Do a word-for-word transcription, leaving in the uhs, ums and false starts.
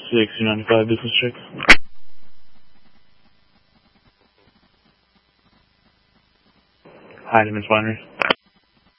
six two nine five business check. Heideman's Winery.